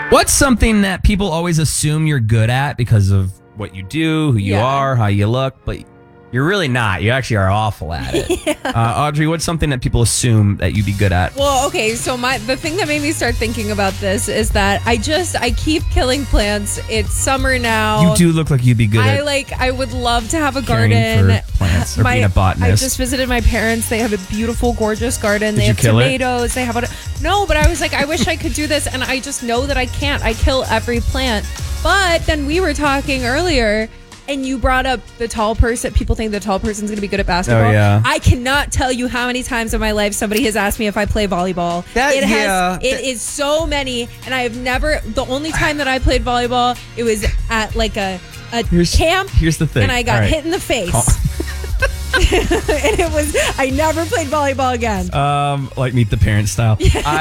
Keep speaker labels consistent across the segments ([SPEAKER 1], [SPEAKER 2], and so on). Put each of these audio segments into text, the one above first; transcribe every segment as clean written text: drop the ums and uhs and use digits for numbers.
[SPEAKER 1] What's something that people always assume you're good at because of what you do, who you are, how you look, but you're really not. You actually are awful at it. Audrey, what's something that people assume that you'd be good at?
[SPEAKER 2] Well, okay, so the thing that made me start thinking about this is that I keep killing plants. It's summer now.
[SPEAKER 1] You do look like you'd be good at
[SPEAKER 2] I would love to have a
[SPEAKER 1] caring
[SPEAKER 2] garden.
[SPEAKER 1] for plants or being a botanist.
[SPEAKER 2] I just visited my parents. They have a beautiful, gorgeous garden. They have
[SPEAKER 1] kill
[SPEAKER 2] tomatoes. They have no, but I was like, I wish I could do this, and I just know that I can't. I kill every plant. But then we were talking earlier, and you brought up the tall person. People think the tall person's going to be good at basketball.
[SPEAKER 1] Oh, yeah.
[SPEAKER 2] I cannot tell you how many times in my life somebody has asked me if I play volleyball. It is so many, and I have never. The only time that I played volleyball, it was at like a camp.
[SPEAKER 1] Here's the thing,
[SPEAKER 2] and I got hit in the face. And I never played volleyball again.
[SPEAKER 1] Like Meet the Parents style.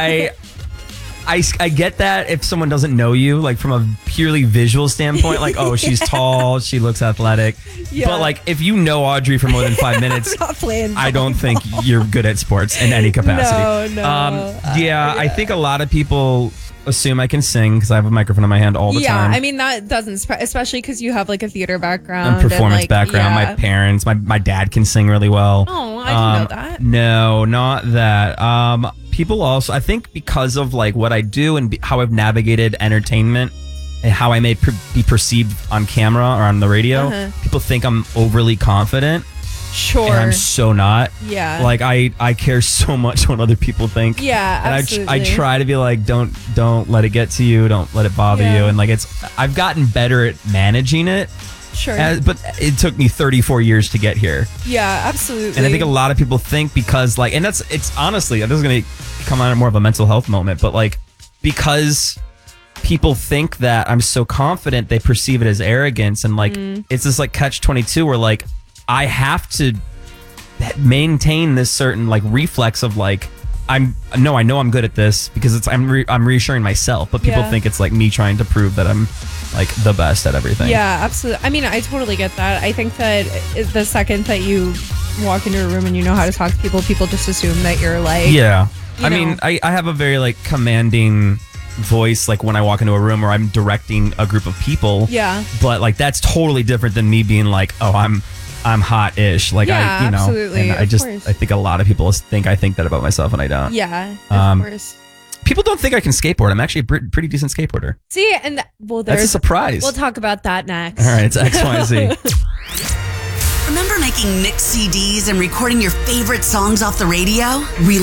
[SPEAKER 1] I get that if someone doesn't know you, like from a purely visual standpoint, like, oh, she's tall, she looks athletic. Yeah. But like, if you know Audrey for more than 5 minutes, I don't think you're good at sports in any capacity.
[SPEAKER 2] No.
[SPEAKER 1] I think a lot of people assume I can sing because I have a microphone in my hand all the time.
[SPEAKER 2] Yeah, I mean, that doesn't, especially because you have like a theater background.
[SPEAKER 1] And performance background. My parents, my dad can sing really well.
[SPEAKER 2] Oh, I didn't know that.
[SPEAKER 1] No, not that. People also, I think because of like what I do and how I've navigated entertainment and how I may be perceived on camera or on the radio, people think I'm overly confident.
[SPEAKER 2] Sure.
[SPEAKER 1] And I'm so not.
[SPEAKER 2] Yeah.
[SPEAKER 1] Like I care so much what other people think.
[SPEAKER 2] Yeah, absolutely.
[SPEAKER 1] And I try to be like, don't let it get to you. Don't let it bother you. And like I've gotten better at managing it.
[SPEAKER 2] Sure.
[SPEAKER 1] But it took me 34 years to get here.
[SPEAKER 2] Yeah, absolutely.
[SPEAKER 1] And I think a lot of people think because like, and it's honestly, this is going to come on more of a mental health moment, but like, because people think that I'm so confident, they perceive it as arrogance. And like, it's this like catch-22 where like, I have to maintain this certain like reflex of like, I know I'm good at this because I'm reassuring myself, but people think it's like me trying to prove that I'm like the best at everything.
[SPEAKER 2] Yeah, absolutely. I mean, I totally get that. I think that the second that you walk into a room and you know how to talk to people just assume that you're like,
[SPEAKER 1] I mean, I have a very like commanding voice like when I walk into a room or I'm directing a group of people.
[SPEAKER 2] Yeah.
[SPEAKER 1] But like that's totally different than me being like, oh, I'm hot-ish. Like
[SPEAKER 2] absolutely.
[SPEAKER 1] And I think a lot of people think I think that about myself and I don't.
[SPEAKER 2] Yeah, of course.
[SPEAKER 1] People don't think I can skateboard. I'm actually a pretty decent skateboarder.
[SPEAKER 2] See, and
[SPEAKER 1] that's a surprise.
[SPEAKER 2] We'll talk about that next.
[SPEAKER 1] All right, it's XYZ.
[SPEAKER 3] Remember making mixed CDs and recording your favorite songs off the radio?